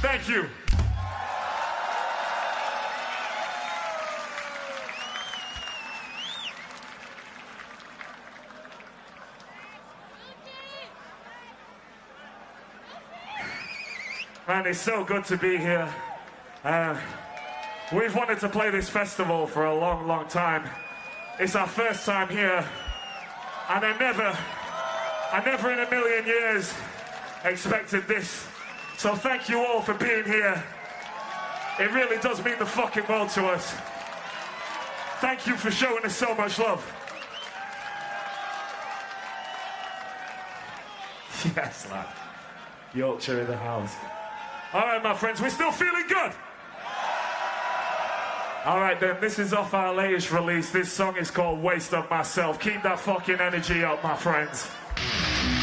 Thank you. Man, it's so good to be here. We've wanted to play this festival for a long, long time. It's our first time here, and I never in a million years expected this. So thank you all for being here. It really does mean the fucking world to us. Thank you for showing us so much love. Yes, lad. Yorkshire in the house. All right, my friends, we're still feeling good. All right, then, this is off our latest release. This song is called Waste of Myself. Keep that fucking energy up, my friends.